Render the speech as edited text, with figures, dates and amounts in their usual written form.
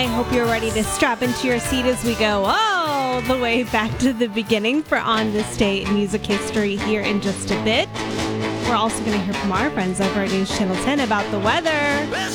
I hope you're ready to strap into your seat as we go all the way back to the beginning for On This Day in Music History here in just a bit. We're also going to hear from our friends over at News Channel 10 about the weather.